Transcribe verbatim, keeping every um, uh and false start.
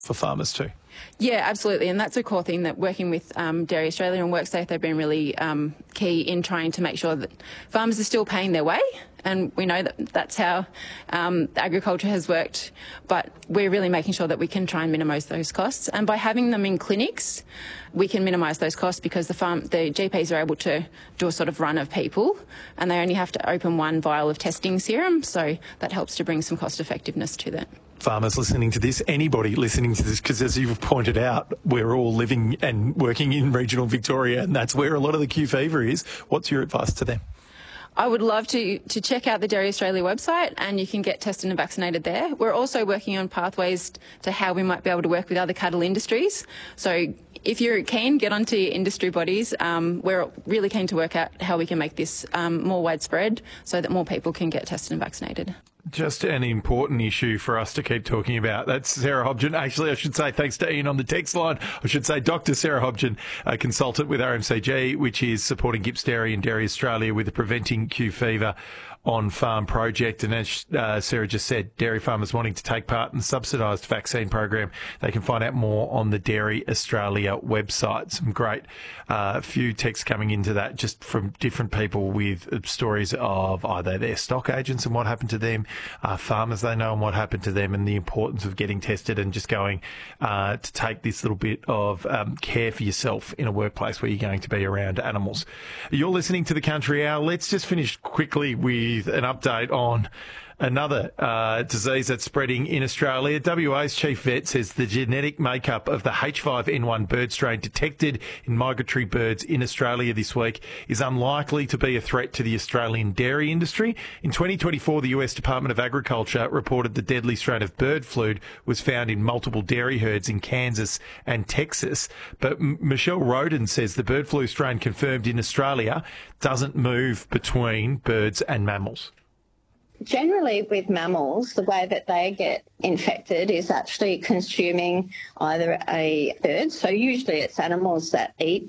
for farmers too. Yeah, absolutely. And that's a core thing that working with um, Dairy Australia and WorkSafe, they've been really um, key in trying to make sure that farmers are still paying their way. And we know that that's how um, agriculture has worked. But we're really making sure that we can try and minimise those costs. And by having them in clinics, we can minimise those costs because the farm, the G Ps are able to do a sort of run of people and they only have to open one vial of testing serum. So that helps to bring some cost effectiveness to that. Farmers listening to this, anybody listening to this, because as you've pointed out, we're all living and working in regional Victoria and that's where a lot of the Q fever is. What's your advice to them? I would love to, to check out the Dairy Australia website and you can get tested and vaccinated there. We're also working on pathways to how we might be able to work with other cattle industries. So if you're keen, get onto your industry bodies. Um, we're really keen to work out how we can make this um, more widespread so that more people can get tested and vaccinated. Just an important issue for us to keep talking about. That's Sarah Hobgen. Actually, I should say thanks to Ian on the text line. I should say Doctor Sarah Hobgen, a consultant with R M C G, which is supporting Gipps Dairy and Dairy Australia with the Preventing Q Fever on Farm project. And as uh, Sarah just said, dairy farmers wanting to take part in the subsidised vaccine program, they can find out more on the Dairy Australia website. Some great uh, few texts coming into that just from different people with stories of either their stock agents and what happened to them, uh, farmers they know and what happened to them, and the importance of getting tested and just going uh, to take this little bit of um, care for yourself in a workplace where you're going to be around animals. You're listening to The Country Hour. Let's just finish quickly with an update on another uh, disease that's spreading in Australia. W A's chief vet says the genetic makeup of the H five N one bird strain detected in migratory birds in Australia this week is unlikely to be a threat to the Australian dairy industry. In twenty twenty-four, the U S Department of Agriculture reported the deadly strain of bird flu was found in multiple dairy herds in Kansas and Texas. But M- Michelle Roden says the bird flu strain confirmed in Australia doesn't move between birds and mammals. Generally with mammals, the way that they get infected is actually consuming either a bird, so usually it's animals that eat